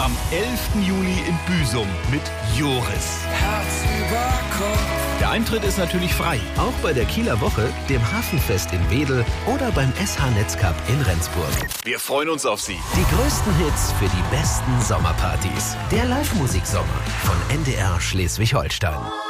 am 11. Juli in Büsum mit Joris. Herz über Kopf. Der Eintritt ist natürlich frei, auch bei der Kieler Woche, dem Hafenfest in Wedel oder beim SH Netzcup in Rendsburg. Wir freuen uns auf Sie. Die größten Hits für die besten Sommerpartys. Der Live-Musik-Sommer von NDR Schleswig-Holstein.